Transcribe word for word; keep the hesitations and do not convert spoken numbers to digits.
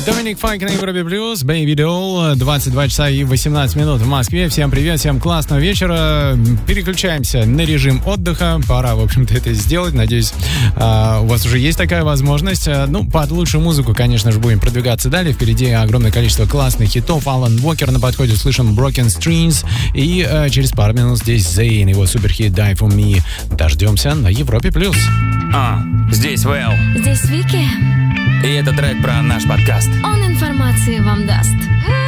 Доминик Файк на Европе Плюс, Baby Doll, двадцать два часа и восемнадцать минут в Москве. Всем привет, всем классного вечера. Переключаемся на режим отдыха. Пора, в общем-то, это сделать. Надеюсь, у вас уже есть такая возможность. Ну, под лучшую музыку, конечно же, будем продвигаться далее. Впереди огромное количество классных хитов. Алан Уокер на подходе, услышим Broken Strings. И через пару минут здесь Зейн, его суперхит Die For Me. Дождемся на Европе Плюс. А, здесь Вэл. Здесь Вики. И это трек про наш подкаст. Он информации вам даст.